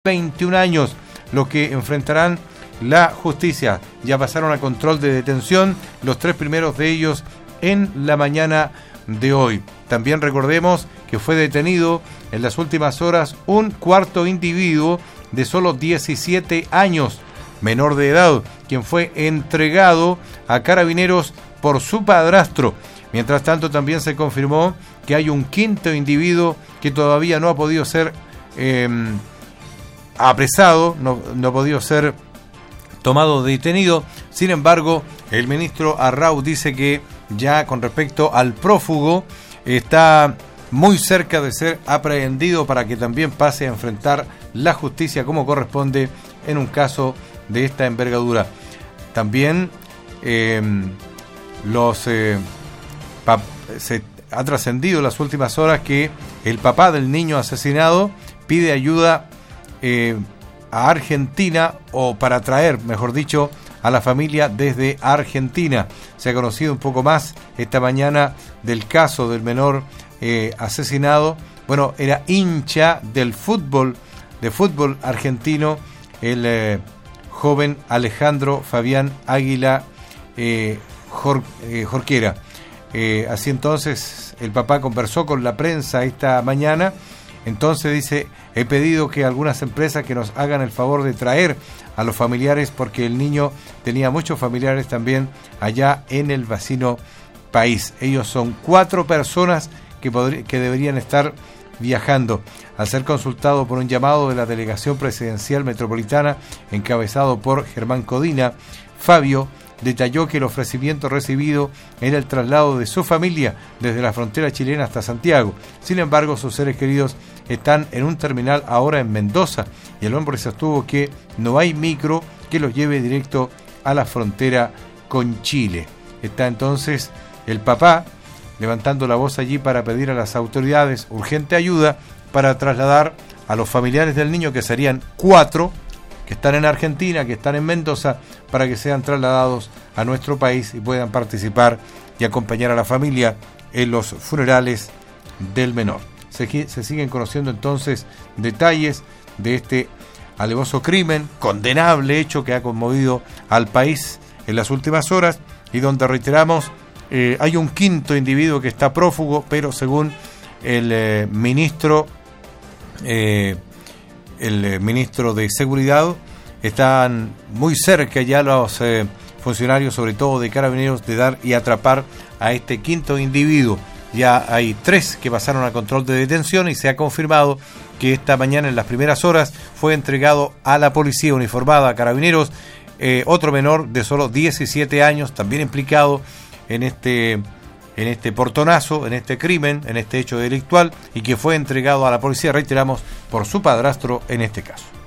21 años, los que enfrentarán la justicia. Ya pasaron a control de detención los 3 primeros de ellos en la mañana de hoy. También recordemos que fue detenido en las últimas horas un cuarto individuo de solo 17 años, menor de edad, quien fue entregado a Carabineros por su padrastro. Mientras tanto, también se confirmó que hay un quinto individuo que todavía no ha podido ser apresado, no ha podido ser tomado detenido. Sin embargo, el ministro Arrau dice que ya con respecto al prófugo está muy cerca de ser aprehendido para que también pase a enfrentar la justicia como corresponde en un caso de esta envergadura. También se ha trascendido en las últimas horas que el papá del niño asesinado pide ayuda a Argentina, o para traer, mejor dicho, a la familia desde Argentina. Se ha conocido un poco más esta mañana del caso del menor asesinado. Bueno, era hincha del fútbol argentino, el joven Alejandro Fabián Águila Jorquera. Así entonces, el papá conversó con la prensa esta mañana. Entonces dice: he pedido que algunas empresas que nos hagan el favor de traer a los familiares, porque el niño tenía muchos familiares también allá en el vecino país. Ellos son 4 personas que deberían estar viajando. Al ser consultado por un llamado de la Delegación Presidencial Metropolitana, encabezado por Germán Codina, Fabio detalló que el ofrecimiento recibido era el traslado de su familia desde la frontera chilena hasta Santiago. Sin embargo, sus seres queridos están en un terminal ahora en Mendoza, y el hombre sostuvo que no hay micro que los lleve directo a la frontera con Chile. Está entonces el papá levantando la voz allí para pedir a las autoridades urgente ayuda para trasladar a los familiares del niño, que serían 4, que están en Argentina, que están en Mendoza, para que sean trasladados a nuestro país y puedan participar y acompañar a la familia en los funerales del menor. Se siguen conociendo entonces detalles de este alevoso crimen, condenable hecho que ha conmovido al país en las últimas horas, y donde, reiteramos, hay un quinto individuo que está prófugo, pero según el ministro de Seguridad, están muy cerca ya los funcionarios, sobre todo de Carabineros, de dar y atrapar a este quinto individuo. Ya hay 3 que pasaron a control de detención, y se ha confirmado que esta mañana, en las primeras horas, fue entregado a la policía uniformada, a Carabineros, otro menor de solo 17 años, también implicado en este portonazo, en este crimen, en este hecho delictual, y que fue entregado a la policía, reiteramos, por su padrastro en este caso.